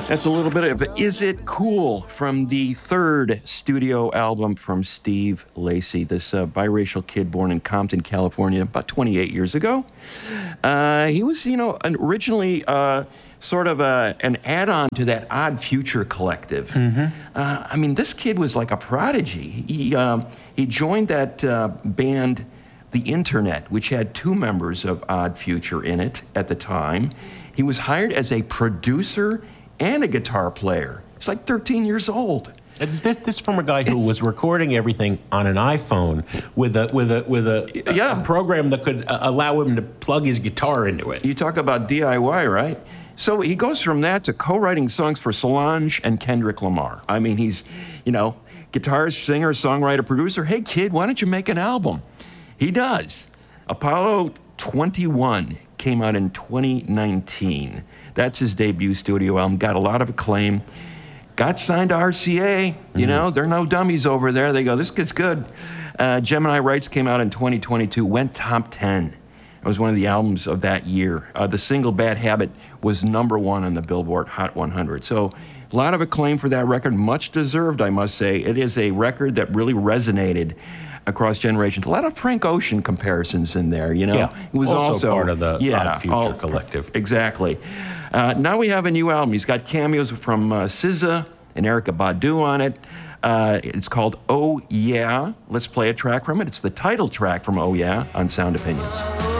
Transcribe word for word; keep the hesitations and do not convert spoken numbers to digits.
That's a little bit of Is It Cool from the third studio album from Steve Lacy, this uh, biracial kid born in Compton, California, about twenty-eight years ago. Uh, he was, you know, originally uh, sort of a, an add-on to that Odd Future collective. Mm-hmm. Uh, I mean, this kid was like a prodigy. He, um, he joined that uh, band, The Internet, which had two members of Odd Future in it at the time. He was hired as a producer and a guitar player. He's like thirteen years old. This, this from a guy who was recording everything on an iPhone with a with a with a, yeah. a program that could uh, allow him to plug his guitar into it. You talk about D I Y, right? So he goes from that to co-writing songs for Solange and Kendrick Lamar. I mean, he's, you know, guitarist, singer, songwriter, producer. Hey, kid, why don't you make an album? He does. Apollo twenty-one came out in twenty nineteen. That's his debut studio album. Got a lot of acclaim. Got signed to R C A. You mm-hmm. know, they're no dummies over there. They go, this kid's good. Uh, Gemini Rights came out in twenty twenty-two. Went top ten. It was one of the albums of that year. Uh, the single Bad Habit was number one on the Billboard Hot one hundred. So a lot of acclaim for that record. Much deserved, I must say. It is a record that really resonated across generations. A lot of Frank Ocean comparisons in there, you know. Yeah, it was also, also part of the yeah, Odd Future all, collective. Exactly. Uh, now we have a new album. He's got cameos from uh, S Z A and Erykah Badu on it. Uh, it's called Oh Yeah. Let's play a track from it. It's the title track from Oh Yeah on Sound Opinions.